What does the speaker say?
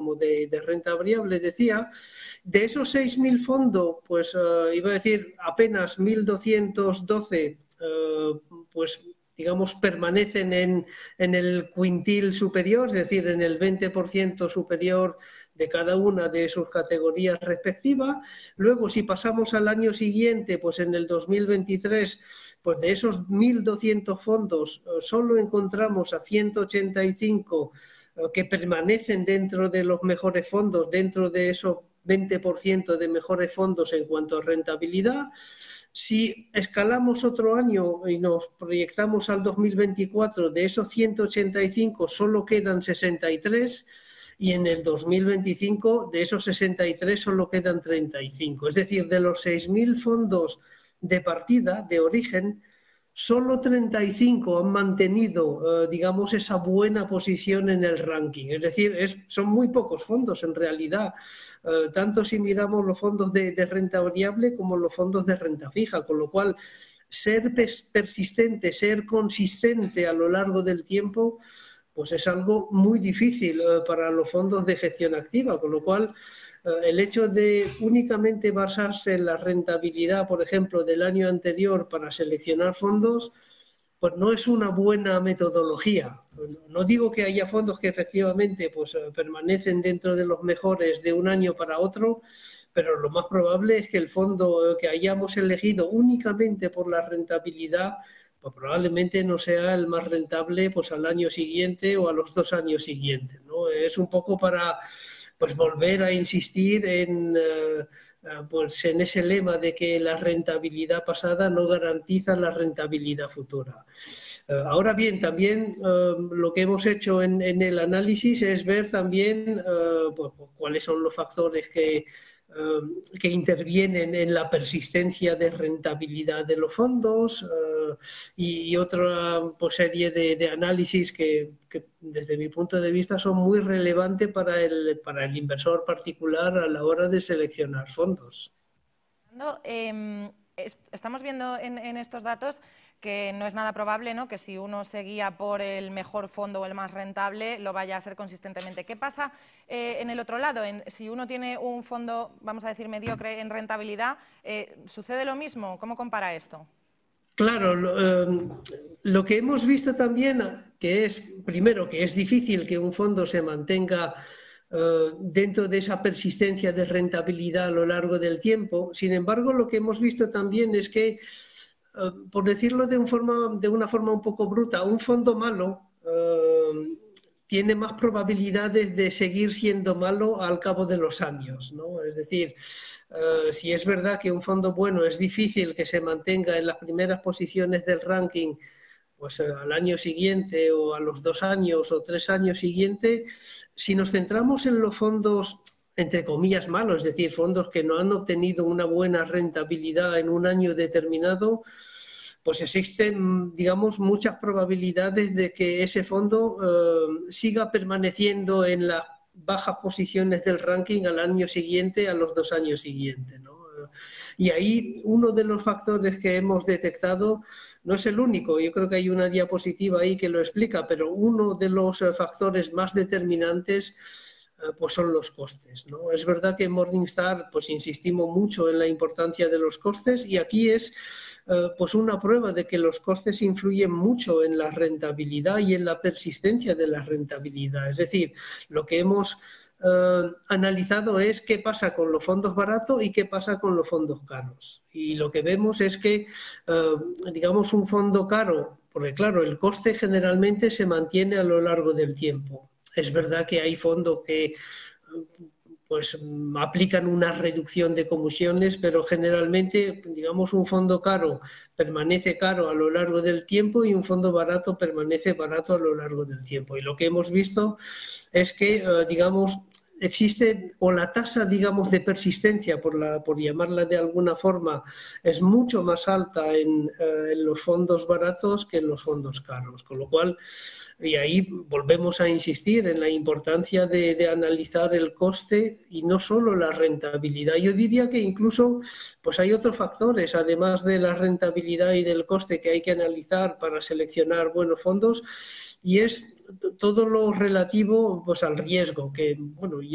como de renta variable, decía, de esos 6.000 fondos, pues iba a decir apenas 1.212, pues digamos, permanecen en el quintil superior, es decir, en el 20% superior de cada una de sus categorías respectivas. Luego, si pasamos al año siguiente, pues en el 2023, pues de esos 1.200 fondos, solo encontramos a 185 que permanecen dentro de los mejores fondos, dentro de esos 20% de mejores fondos en cuanto a rentabilidad. Si escalamos otro año y nos proyectamos al 2024, de esos 185 solo quedan 63 y en el 2025 de esos 63 solo quedan 35. Es decir, de los 6.000 fondos de partida, de origen, solo 35 han mantenido, digamos, esa buena posición en el ranking. Es decir, son muy pocos fondos en realidad, tanto si miramos los fondos de renta variable como los fondos de renta fija, con lo cual ser persistente, ser consistente a lo largo del tiempo, pues es algo muy difícil para los fondos de gestión activa, con lo cual el hecho de únicamente basarse en la rentabilidad, por ejemplo, del año anterior para seleccionar fondos, pues no es una buena metodología. No digo que haya fondos que efectivamente pues, permanecen dentro de los mejores de un año para otro, pero lo más probable es que el fondo que hayamos elegido únicamente por la rentabilidad, pues probablemente no sea el más rentable pues, al año siguiente o a los 2 años siguientes, ¿no? Es un poco para pues volver a insistir pues en ese lema de que la rentabilidad pasada no garantiza la rentabilidad futura. Ahora bien, también lo que hemos hecho en el análisis es ver también pues, cuáles son los factores que intervienen en la persistencia de rentabilidad de los fondos y otra pues, serie de análisis que desde mi punto de vista son muy relevantes para el inversor particular a la hora de seleccionar fondos. Estamos viendo en estos datos que no es nada probable, ¿no?, que si uno se guía por el mejor fondo o el más rentable, lo vaya a ser consistentemente. ¿Qué pasa en el otro lado? Si uno tiene un fondo, vamos a decir, mediocre en rentabilidad, ¿sucede lo mismo? ¿Cómo compara esto? Claro, lo que hemos visto también, que es, primero, que es difícil que un fondo se mantenga dentro de esa persistencia de rentabilidad a lo largo del tiempo. Sin embargo, lo que hemos visto también es que, por decirlo de una forma un poco bruta, un fondo malo tiene más probabilidades de seguir siendo malo al cabo de los años, ¿no? Es decir, si es verdad que un fondo bueno es difícil que se mantenga en las primeras posiciones del ranking pues al año siguiente o a los 2 años o 3 años siguientes, si nos centramos en los fondos entre comillas malos, es decir, fondos que no han obtenido una buena rentabilidad en un año determinado, pues existen, digamos, muchas probabilidades de que ese fondo siga permaneciendo en las bajas posiciones del ranking al año siguiente, a los 2 años siguientes, ¿no? Y ahí uno de los factores que hemos detectado, no es el único, yo creo que hay una diapositiva ahí que lo explica, pero uno de los factores más determinantes pues son los costes, ¿no? Es verdad que en Morningstar pues insistimos mucho en la importancia de los costes y aquí es pues una prueba de que los costes influyen mucho en la rentabilidad y en la persistencia de la rentabilidad. Es decir, lo que hemos analizado es qué pasa con los fondos baratos y qué pasa con los fondos caros. Y lo que vemos es que, digamos, un fondo caro, porque claro, el coste generalmente se mantiene a lo largo del tiempo. Es verdad que hay fondos que pues aplican una reducción de comisiones, pero generalmente, digamos, un fondo caro permanece caro a lo largo del tiempo y un fondo barato permanece barato a lo largo del tiempo. Y lo que hemos visto es que, digamos, existe, o la tasa, digamos, de persistencia, por llamarla de alguna forma, es mucho más alta en los fondos baratos que en los fondos caros, con lo cual, y ahí volvemos a insistir en la importancia de analizar el coste y no solo la rentabilidad. Yo diría que incluso pues hay otros factores, además de la rentabilidad y del coste, que hay que analizar para seleccionar buenos fondos, y es todo lo relativo pues al riesgo, que bueno,